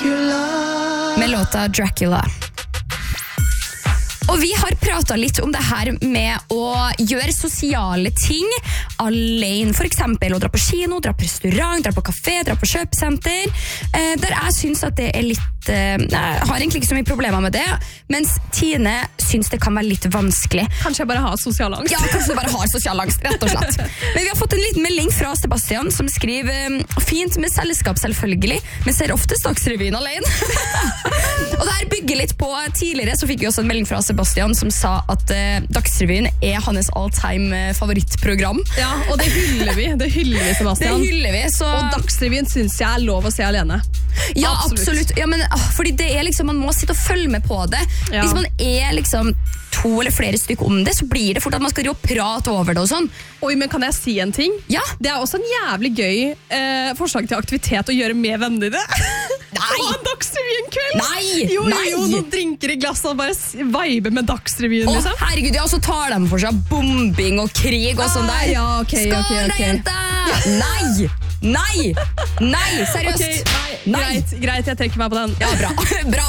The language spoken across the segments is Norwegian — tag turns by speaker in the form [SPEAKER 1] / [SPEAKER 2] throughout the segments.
[SPEAKER 1] Med låta Dracula. Og vi har pratet litt om det her med å gjøre sosiale ting alene. For eksempel å dra på kino, dra på restaurant, dra på kafé, dra på kjøpesenter. Der jeg synes at det er litt... Jeg har egentlig ikke så mye problemer med det, mens Tine synes det kan være litt vanskelig.
[SPEAKER 2] Kanskje jeg bare har sosial angst?
[SPEAKER 1] Ja, kanskje du bare har sosial angst, rett og slett. Men vi har fått en liten melding fra Sebastian som skriver fint med selskap selvfølgelig, men ser oftest Dagsrevyen alene. Og det her bygger litt på tidligere, så fikk vi også en melding fra Sebastian som sa at Dagsrevyen er hans all-time favorittprogram.
[SPEAKER 2] Ja, og det hyller vi, Sebastian.
[SPEAKER 1] Det hyller vi, så...
[SPEAKER 2] Og Dagsrevyen synes jeg er lov å se alene.
[SPEAKER 1] Ja, absolutt. Ja, men, fordi det er liksom, man må sitte og følge med på det. Ja. Hvis man er liksom 2 eller flere stykker om det, så blir det fort at man skal prate over det og sånn.
[SPEAKER 2] Oi, men kan jeg si en ting?
[SPEAKER 1] Ja.
[SPEAKER 2] Det er også en jævlig gøy forslag til aktivitet å gjøre med venner i det.
[SPEAKER 1] Nei!
[SPEAKER 2] Ha en Dagsrevyen kveld!
[SPEAKER 1] Nei!
[SPEAKER 2] Jo,
[SPEAKER 1] Nei!
[SPEAKER 2] noen drinker i glasset og bare vibe med Dagsrevyen, liksom.
[SPEAKER 1] Herregud, ja, og så tar de for seg bombing og krig og sånn der.
[SPEAKER 2] Ja, ok.
[SPEAKER 1] Jenta! Nei! Nei! Nei, seriøst!
[SPEAKER 2] Okay, nei. Greit, jeg trekker meg på den.
[SPEAKER 1] Ja, bra.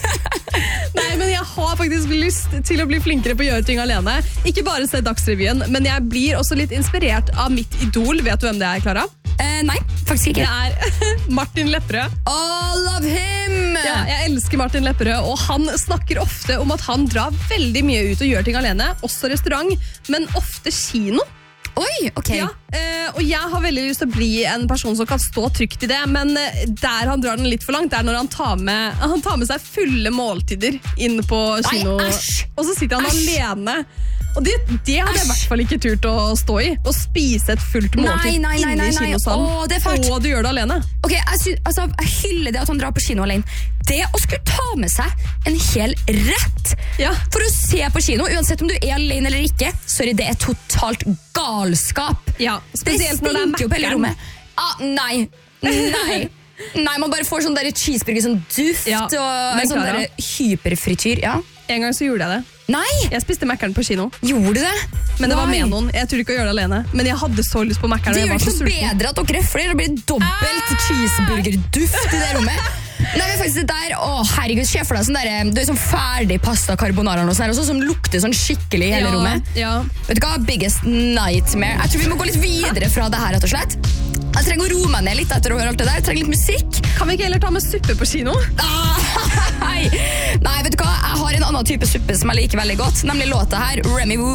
[SPEAKER 2] Nei, men jeg har faktisk lyst til å bli flinkere på å gjøre ting alene. Ikke bare se Dagsrevyen, men jeg blir også litt inspirert av mitt idol. Vet du hvem det er, Clara?
[SPEAKER 1] Nei, faktisk ikke.
[SPEAKER 2] Det er Martin Lepperød.
[SPEAKER 1] Oh, love him!
[SPEAKER 2] Ja, jeg elsker Martin Lepperød, og han snakker ofte om at han drar veldig mye ut og gjør ting alene, også restaurant, men ofte kino.
[SPEAKER 1] Oi, ok.
[SPEAKER 2] Ja, og jeg har veldig lyst til å bli en person som kan stå trygt i det, men der han drar den litt for langt, det er når han tar med seg fulle måltider inn på kino.
[SPEAKER 1] Nei, æsj!
[SPEAKER 2] Og så sitter han alene. Og det hadde jeg i hvert fall ikke turt å stå i. Å spise et fullt måltid inne i kinosalen. Og du gjør det alene.
[SPEAKER 1] Ok, jeg hyller det at han drar på kino alene. Det å skulle ta med seg en hel rett for å se på kino, uansett om du er alene eller ikke, sorry, det er totalt galskap.
[SPEAKER 2] Ja, spesielt når det er Mac-en.
[SPEAKER 1] Nei, man bare får sånn der cheeseburger, sånn duft og en sånn der hyperfrityr,
[SPEAKER 2] En gang så gjorde jeg det.
[SPEAKER 1] Nei!
[SPEAKER 2] Jeg spiste Mac-en på kino.
[SPEAKER 1] Gjorde du det?
[SPEAKER 2] Men det var med noen. Jeg tror ikke å gjøre det alene. Men jeg hadde så lyst på Mac-en.
[SPEAKER 1] Det gjør det så bedre at dere er flere. Det blir dobbelt cheeseburger-duft i det rommet. Nei, men faktisk det der, herregud, se for deg sånn der, du er sånn ferdig pasta carbonara og sånn der, også, som lukter sånn skikkelig i hele rommet.
[SPEAKER 2] Ja.
[SPEAKER 1] Vet du hva? Biggest nightmare. Jeg tror vi må gå litt videre fra det her, rett og slett. Jeg trenger å roe meg ned litt etter å høre alt det der. Jeg trenger litt musikk.
[SPEAKER 2] Kan vi ikke heller ta med suppe på kino?
[SPEAKER 1] Nei, vet du hva? Jeg har en annen type suppe som jeg liker veldig godt, nemlig låta her, Remy Woo.